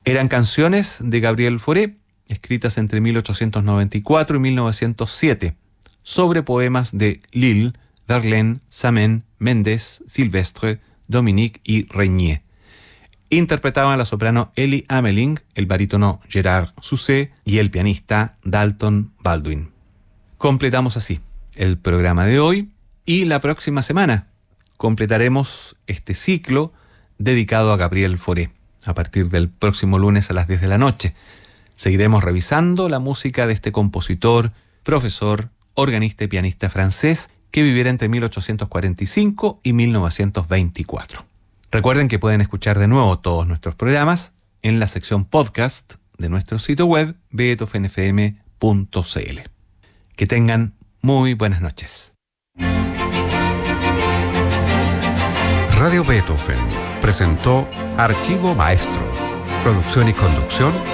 Eran canciones de Gabriel Fauré, escritas entre 1894 y 1907, sobre poemas de Lille, Verlaine, Samain, Mendes, Silvestre, Dominique y Regnier. Interpretaban la soprano Ellie Ameling, el barítono Gerard Sousset y el pianista Dalton Baldwin. Completamos así el programa de hoy y la próxima semana completaremos este ciclo dedicado a Gabriel Fauré. A partir del próximo lunes a las 10 de la noche seguiremos revisando la música de este compositor, profesor, organista y pianista francés que viviera entre 1845 y 1924. Recuerden que pueden escuchar de nuevo todos nuestros programas en la sección podcast de nuestro sitio web beethovenfm.cl. Que tengan muy buenas noches. Radio Beethoven presentó Archivo Maestro, producción y conducción